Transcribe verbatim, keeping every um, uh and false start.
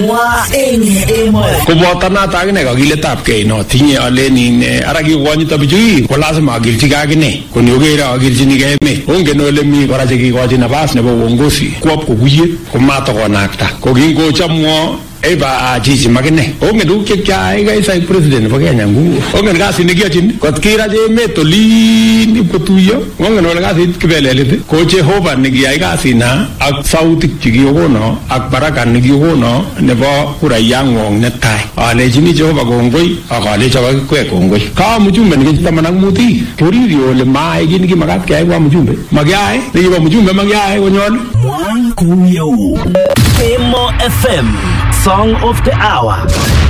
Mwa eng emoe. Koboto noto akine kakiletab kei no tinye alen ara kikonyito bichu ko lazima akilchigei akine kon yokere akilchinigei emet. Ongen ole mi kora chekikochi nafas nebo uongozi kwop kokuye komatokonakta ko kingochamwo eba chichi makine. Ongen tukuk chekyai kaisai president nebo Kenya nguvu. Ongen kasit nekiyochin kot kirache emet olin ipkotuyo. Ongen ole kasit kibelelit ko Jehova nekiyai kasina ak sautik chekikono ak baraka nekikono nebo kurayang'ong netai. Alechini Jehova kongoi ak alecho kakikwek kongoi. Ka mjumbe nikech taman ak muti koriri ole maai kit nekimakat keyai kwa mjumbe. Makiyai nekibo mjumbe makiyai konyolu. Mwankuyo Emo F M Song of the Hour.